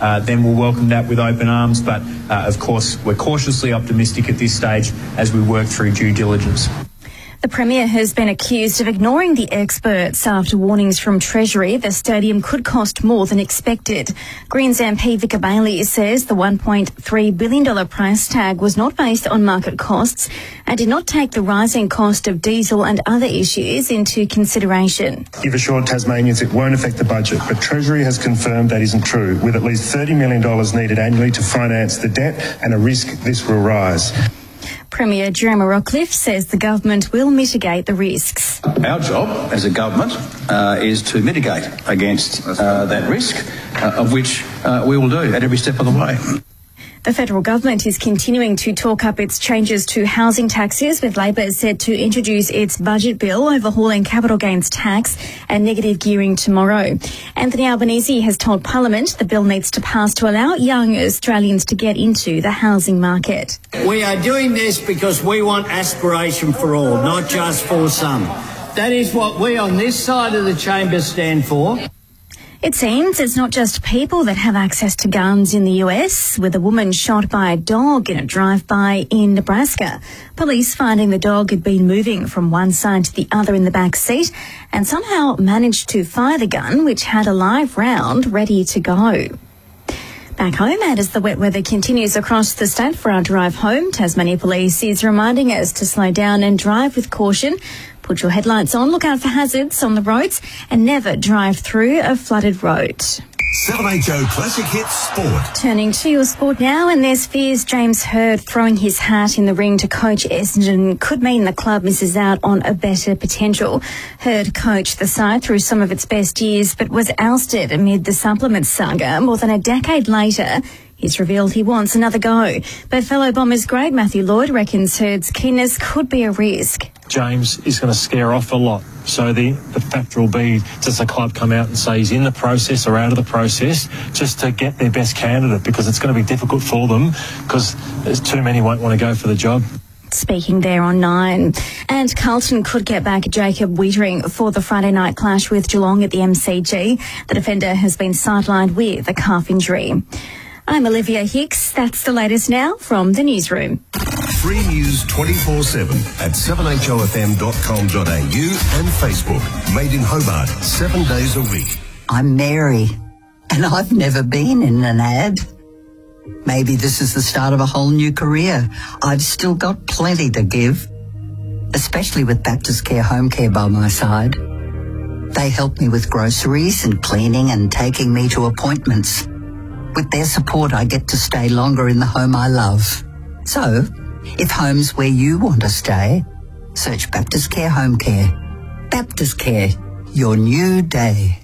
then we'll welcome that with open arms. But, of course, we're cautiously optimistic at this stage as we work through due diligence. The Premier has been accused of ignoring the experts after warnings from Treasury the stadium could cost more than expected. Greens MP Vicar Bailey says the $1.3 billion price tag was not based on market costs and did not take the rising cost of diesel and other issues into consideration. You've assured Tasmanians it won't affect the budget, but Treasury has confirmed that isn't true, with at least $30 million needed annually to finance the debt and a risk this will rise. Premier Jeremy Rockcliffe says the government will mitigate the risks. Our job as a government is to mitigate against that risk, of which we will do at every step of the way. The federal government is continuing to talk up its changes to housing taxes, with Labor set to introduce its budget bill overhauling capital gains tax and negative gearing tomorrow. Anthony Albanese has told Parliament the bill needs to pass to allow young Australians to get into the housing market. We are doing this because we want aspiration for all, not just for some. That is what we on this side of the chamber stand for. It seems it's not just people that have access to guns in the US, with a woman shot by a dog in a drive-by in Nebraska. Police finding the dog had been moving from one side to the other in the back seat and somehow managed to fire the gun, which had a live round ready to go. Back home, and as the wet weather continues across the state for our drive home, Tasmania Police is reminding us to slow down and drive with caution. Put your headlights on, look out for hazards on the roads, and never drive through a flooded road. 7HO Classic Hits Sport. Turning to your sport now, and there's fears James Hird throwing his hat in the ring to coach Essendon could mean the club misses out on a better potential. Hird coached the side through some of its best years, but was ousted amid the supplements saga. More than a decade later, he's revealed he wants another go. But fellow Bombers great Matthew Lloyd reckons Hird's keenness could be a risk. James is going to scare off a lot. So the factor will be, does the club come out and say he's in the process or out of the process, just to get their best candidate, because it's going to be difficult for them because there's too many won't want to go for the job. Speaking there on 9. And Carlton could get back Jacob Weitering for the Friday night clash with Geelong at the MCG. The defender has been sidelined with a calf injury. I'm Olivia Hicks. That's the latest now from the newsroom. Free news 24/7 at 7hofm.com.au and Facebook. Made in Hobart, 7 days a week. I'm Mary, and I've never been in an ad. Maybe this is the start of a whole new career. I've still got plenty to give, especially with Baptist Care Home Care by my side. They help me with groceries and cleaning and taking me to appointments. With their support, I get to stay longer in the home I love. So, if home's where you want to stay, search Baptist Care Home Care. Baptist Care, your new day.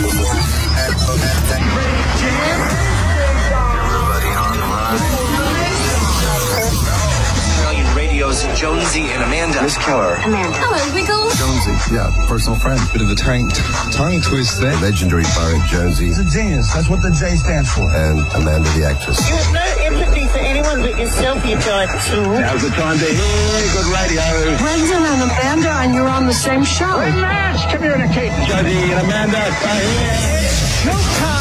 Australian Radio's Jonesy and Amanda. Miss Keller. Amanda. Hello, Wiggles. Jonesy, yeah, personal friend. Bit of a tongue twist there. Legendary Barrett Jonesy. He's a genius. That's what the J stands for. And Amanda the actress. You have no empathy for anyone but yourself, you giant tool. Now's the time to hear good radio. Brendan and Amanda, and you're on the same show. Let's communicate. Jonesy and Amanda are here.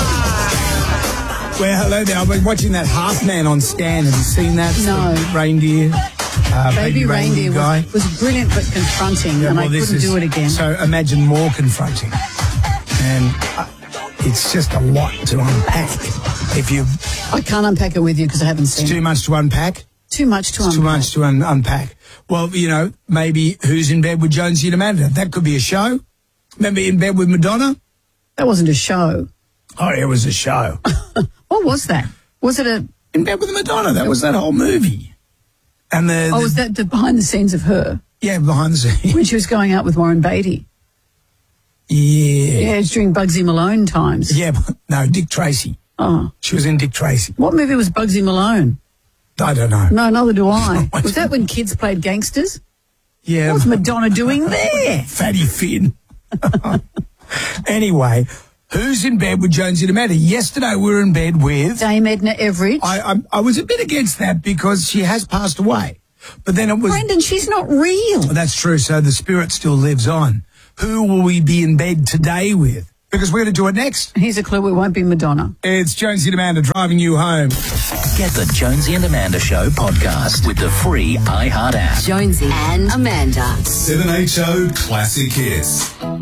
Well, hello there. I've been watching that Half Man on Stan. Have you seen that? No. Reindeer. Baby Reindeer guy. was brilliant but confronting, Yeah, and well, I couldn't do it again. So imagine more confronting. And it's just a lot to unpack. I can't unpack it with you because I haven't seen it. Too much to unpack? Too much to unpack. Too much to unpack. Well, maybe Who's in Bed with Jonesy and Amanda? That could be a show. Remember In Bed with Madonna? That wasn't a show. Oh, it was a show. What was that? Was it a... In Bed with Madonna. That was that whole movie. And was that the behind the scenes of her? Yeah, behind the scenes. When she was going out with Warren Beatty. Yeah. Yeah, it's during Bugsy Malone times. Yeah, no, Dick Tracy. Oh. She was in Dick Tracy. What movie was Bugsy Malone? I don't know. No, neither do I. Was that when kids played gangsters? Yeah. What's Madonna doing there? Fatty Finn. Anyway, Who's in Bed with Jonesy and Amanda? Yesterday we were in bed with... Dame Edna Everage. I was a bit against that because she has passed away. But then it was... Brendan, she's not real. That's true, so the spirit still lives on. Who will we be in bed today with? because we're going to do it next. Here's a clue, we won't be Madonna. It's Jonesy and Amanda driving you home. Get the Jonesy and Amanda Show podcast with the free iHeart app. Jonesy and Amanda. 7HO Classic Hits.